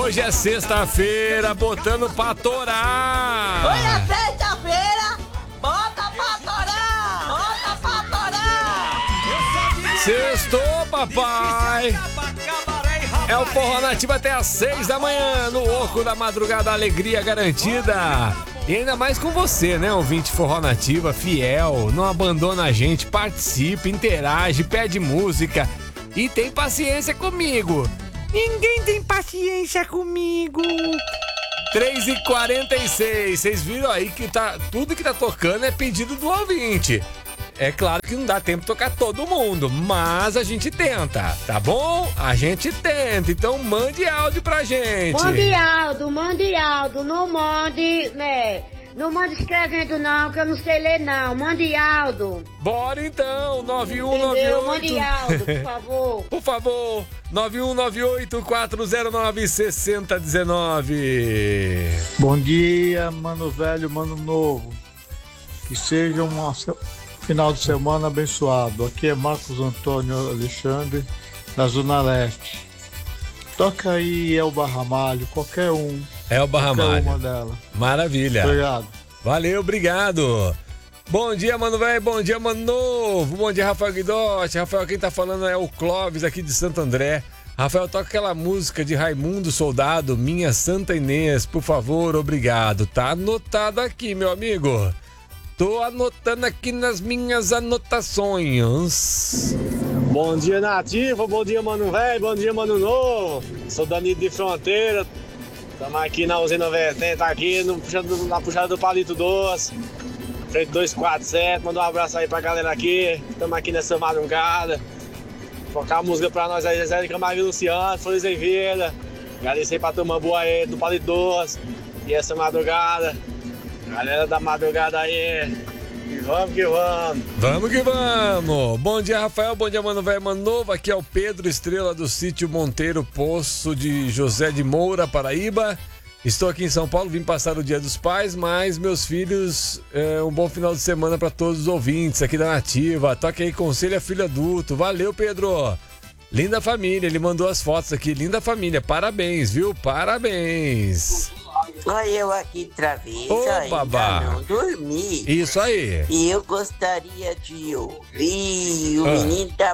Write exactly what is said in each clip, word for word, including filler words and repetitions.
Hoje é sexta-feira, botando pra torar. Hoje é sexta-feira, bota pra torar, bota pra torar. Sextou, papai. É o Forró Nativa até às seis da manhã, no Oco da Madrugada, alegria garantida. E ainda mais com você, né, ouvinte Forró Nativa, fiel, não abandona a gente, participa, interage, pede música e tem paciência comigo. Ninguém tem paciência comigo. três e quarenta e seis, vocês viram aí que tá, tudo que tá tocando é pedido do ouvinte. É claro que não dá tempo de tocar todo mundo, mas a gente tenta, tá bom? A gente tenta, então mande áudio pra gente. Mande áudio, mande áudio, não mande, né? Não mande escrevendo não, que eu não sei ler não, mande áudio. Bora então, nove um nove Entendeu? oito. Mande áudio, por favor. Por favor, nove um nove oito quatro zero nove seis zero um nove. Bom dia, mano velho, mano novo. Que seja um final de semana abençoado. Aqui é Marcos Antônio Alexandre, da Zona Leste. Toca aí Elba Ramalho, qualquer um. Elba Ramalho. Uma dela. Maravilha. Obrigado. Valeu, obrigado. Bom dia, mano velho, bom dia, mano novo. Bom dia, Rafael Guidotti. Rafael, quem tá falando é o Clóvis, aqui de Santo André. Rafael, toca aquela música de Raimundo Soldado, Minha Santa Inês, por favor, obrigado. Tá anotado aqui, meu amigo. Tô anotando aqui nas minhas anotações. Bom dia, Nativa, bom dia, mano velho, bom dia, mano novo. Sou Danilo de Fronteira. Estamos aqui na usina Vertente, aqui no, na puxada do Palito Doce. Frente dois quatro sete, manda um abraço aí pra galera aqui. Estamos aqui nessa madrugada. Tocar a música pra nós aí, Zé de Camargo e Luciano, Flores em Vida. Agradecer pra turma boa aí do Palito Doce. E essa madrugada. Galera da madrugada aí, e vamos que vamos. Vamos que vamos. Bom dia, Rafael, bom dia, mano velho, mano novo. Aqui é o Pedro Estrela do sítio Monteiro Poço de José de Moura, Paraíba. Estou aqui em São Paulo, vim passar o Dia dos Pais, mas meus filhos, é, um bom final de semana para todos os ouvintes aqui da Nativa. Toque aí, conselho a filho adulto. Valeu, Pedro. Linda família, ele mandou as fotos aqui, linda família, parabéns, viu? Parabéns. Olha eu aqui outra vez, Ô, ainda babá. não dormi. Isso aí. E eu gostaria de ouvir o Ah. Menino da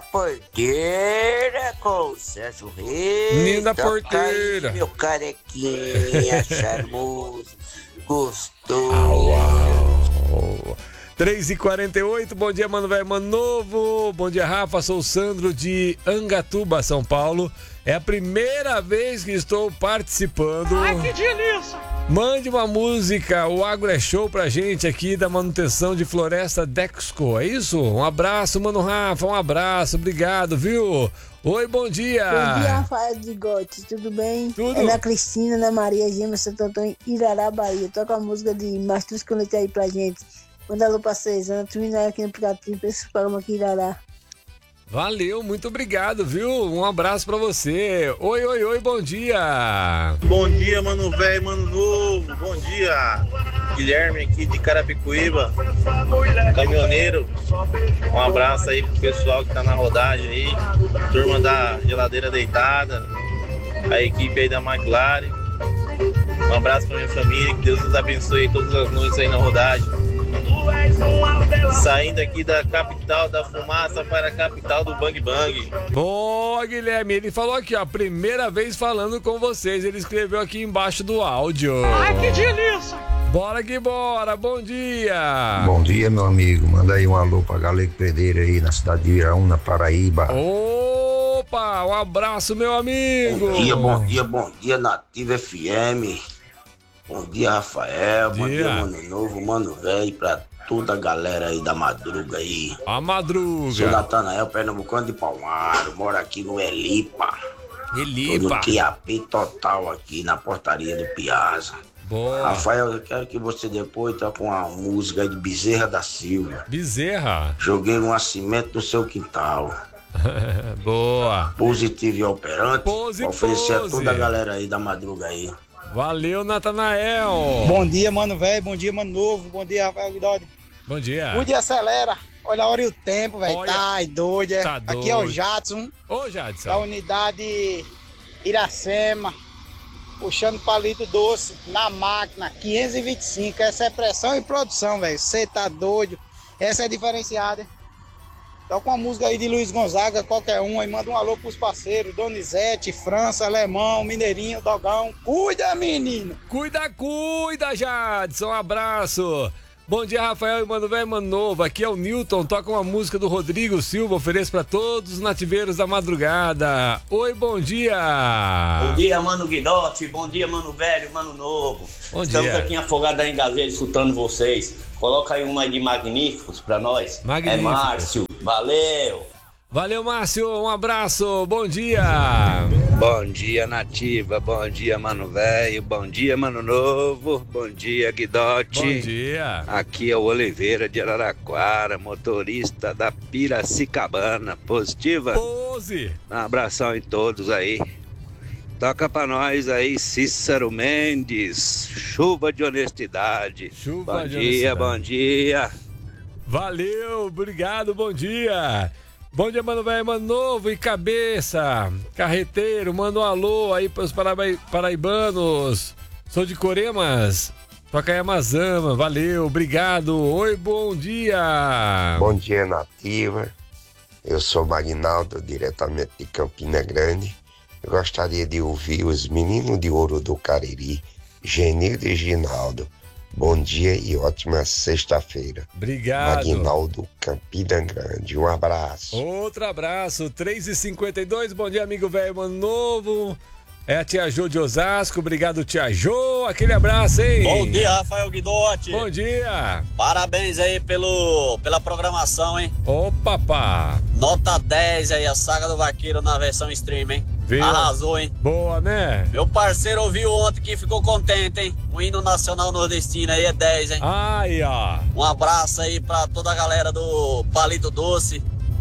Porteira com o Sérgio Reis. Menino da Toca Porteira. aí, meu carequinha, charmoso, gostoso. Uau. três e quarenta e oito, bom dia, mano velho, mano novo. Bom dia, Rafa, sou o Sandro de Angatuba, São Paulo. É a primeira vez que estou participando. Ai, que delícia! Mande uma música, o Agro é Show pra gente aqui da manutenção de Floresta Dexco, é isso? Um abraço, mano Rafa, um abraço, obrigado, viu? Oi, bom dia. Bom dia, Rafael de Gotti, tudo bem? Tudo. É da Cristina, Ana Maria Gema, Santo Antônio, Irará, Bahia. Toca a música de Mastruz Colete aí pra gente. Manda alô pra vocês, Ana Twina aqui no aplicativo, pra esse programa aqui, Irará. Valeu, muito obrigado, viu? Um abraço pra você. Oi, oi, oi, bom dia. Bom dia, mano velho, mano novo. Bom dia, Guilherme aqui de Carapicuíba, caminhoneiro. Um abraço aí pro pessoal que tá na rodagem aí, turma da Geladeira Deitada, a equipe aí da McLaren. Um abraço pra minha família, que Deus nos abençoe todas as noites aí na rodagem. Saindo aqui da capital da fumaça para a capital do Bang Bang. Boa, Guilherme, ele falou aqui, ó, primeira vez falando com vocês, ele escreveu aqui embaixo do áudio. Ai, que delícia! Bora que bora, bom dia. Bom dia, meu amigo, manda aí um alô pra Galego Pereira aí na cidade de Iraúna, Paraíba. Opa, um abraço, meu amigo. Bom dia, bom dia, bom dia, Nativa F M. Bom dia, Rafael, bom dia, Mano Novo, Mano Velho, pra toda a galera aí da madruga aí. A madruga. Sou Natanael, pernambucano de Palmaro, moro aqui no Elipa. Elipa. Tô no Q A P total aqui na portaria do Piazza. Boa. Rafael, eu quero que você depois toque uma música aí de Bezerra da Silva. Bezerra. Joguei um cimento no seu quintal. Boa. Positivo e operante. Pose, Vou oferecer a pose. toda a galera aí da madruga aí. Valeu, Natanael. Bom dia, mano velho. Bom dia, mano novo. Bom dia, Rafael Guidodi. Bom dia. Bom dia, acelera. Olha a hora e o tempo, velho. Olha. Tá doido, é. Tá Aqui é o doido. Jadson. Ô, Jadson. Da unidade Iracema. puxando palito doce na máquina, quinhentos e vinte e cinco. Essa é pressão e produção, velho. Você tá doido? Essa é diferenciada, hein? Toca uma música aí de Luiz Gonzaga, qualquer um, aí manda um alô pros parceiros, Donizete, França, Alemão, Mineirinho, Dogão. Cuida, menino! Cuida, cuida, Jadson, um abraço! Bom dia, Rafael e Mano Velho, Mano Novo. Aqui é o Newton, toca uma música do Rodrigo Silva, ofereço para todos os nativeiros da madrugada. Oi, bom dia! Bom dia, Mano Guidotti, bom dia, Mano Velho, Mano Novo. Bom Estamos dia. aqui em Afogado da Engaveira escutando vocês. Coloca aí uma aí de Magníficos pra nós. Magníficos. É Márcio, valeu! Valeu, Márcio, um abraço, bom dia! Bom dia, Nativa, bom dia, Mano Velho, bom dia, Mano Novo, bom dia, Guidotti. Bom dia. Aqui é o Oliveira de Araraquara, motorista da Piracicabana, positiva? Pose! Um abração em todos aí. Toca pra nós aí, Cícero Mendes, chuva de honestidade. Chuva bom de dia, honestidade. bom dia. Valeu, obrigado, bom dia! Bom dia, Mano Velho, Mano Novo e cabeça, carreteiro, manda um alô aí para os paraibanos. Sou de Coremas, toca aí Amazama, valeu, obrigado. Oi, bom dia. Bom dia, Nativa. Eu sou Magnaldo, diretamente de Campina Grande. Eu gostaria de ouvir os Meninos de Ouro do Cariri, Genildo e Ginaldo. Bom dia e ótima sexta-feira. Obrigado. Magnaldo, Campina Grande. Um abraço. Outro abraço, três e cinquenta e dois, bom dia, amigo velho, Mano Novo. É a tia Jô de Osasco, obrigado, tia Jô, aquele abraço, hein? Bom dia, Rafael Guidotti. Bom dia. Parabéns aí pelo, pela programação, hein? Opa, pá. Nota dez aí, a Saga do Vaqueiro na versão stream, hein? Viu? Arrasou, hein? Boa, né? Meu parceiro ouviu ontem que ficou contente, hein? O hino nacional nordestino aí é dez, hein? Ai, ó. Um abraço aí pra toda a galera do Palito Doce.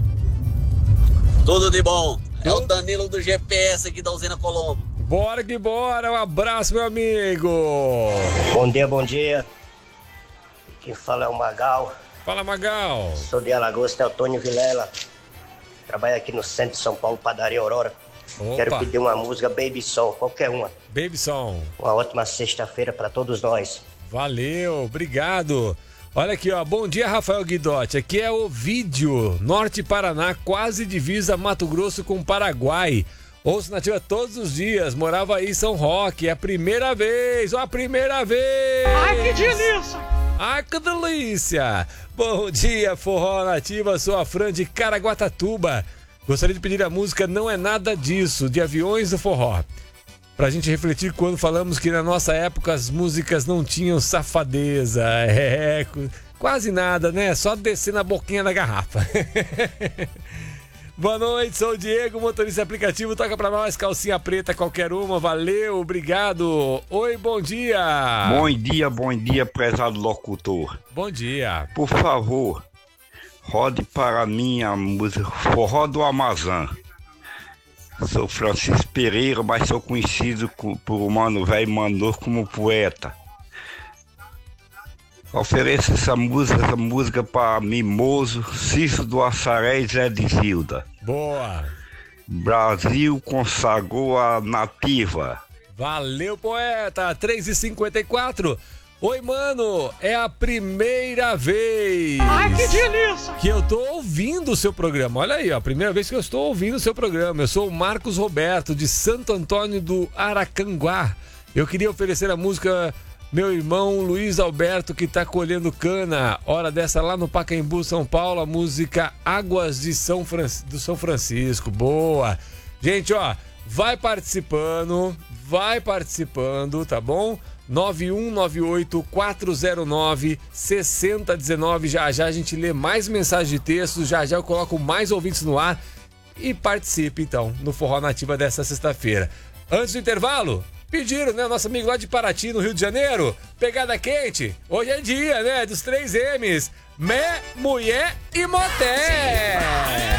Tudo de bom. É o Danilo do G P S aqui da Usina Colombo. Bora que bora, um abraço, meu amigo. Bom dia, bom dia. Quem fala é o Magal. Fala, Magal. Sou de Alagoas, Teotônio Vilela. Trabalho aqui no centro de São Paulo, Padaria Aurora. Opa. Quero pedir uma música Baby Soul, qualquer uma. Baby Song. Uma ótima sexta-feira para todos nós. Valeu, obrigado. Olha aqui, ó. Bom dia, Rafael Guidotti. Aqui é o Vídeo, Norte Paraná, quase divisa Mato Grosso com Paraguai. Ouço Nativa todos os dias. Morava aí em São Roque. É a primeira vez. Ó, a primeira vez. Ai, que delícia! Ai, que delícia. Bom dia, Forró Nativa. Sou a Fran de Caraguatatuba. Gostaria de pedir a música Não É Nada Disso, de Aviões do Forró. Pra gente refletir quando falamos que na nossa época as músicas não tinham safadeza. É, quase nada, né? Só descer na boquinha da garrafa. Boa noite, sou o Diego, motorista aplicativo. Toca pra nós, calcinha preta, qualquer uma. Valeu, obrigado. Oi, bom dia. Bom dia, bom dia, prezado locutor. Bom dia. Por favor, rode para mim a música Forró do Amazon. Sou Francisco Pereira, mas sou conhecido por Mano Velho Mano Novo como poeta. Ofereço essa música, essa música para Mimoso, Cício do Assaré e Zé de Zilda. Boa. Brasil consagrou a nativa. Valeu, poeta. três e cinquenta e quatro. Oi, mano, é a primeira vez. Ai, que delícia! Que eu tô ouvindo o seu programa. Olha aí, ó, a primeira vez que eu estou ouvindo o seu programa. Eu sou o Marcos Roberto, de Santo Antônio do Aracanguá. Eu queria oferecer a música meu irmão Luiz Alberto, que tá colhendo cana. Hora dessa lá no Pacaembu, São Paulo, a música Águas de São Fran... do São Francisco. Boa! Gente, ó, vai participando, vai participando, tá bom? nove um nove oito quatro zero nove seis zero um nove. Já já a gente lê mais mensagens de texto, já já eu coloco mais ouvintes no ar e participe então no Forró Nativa dessa sexta-feira. Antes do intervalo, pediram, né, nosso amigo lá de Paraty, no Rio de Janeiro, pegada quente. Hoje é dia, né, dos três M's: Mé, Mulher e Moté.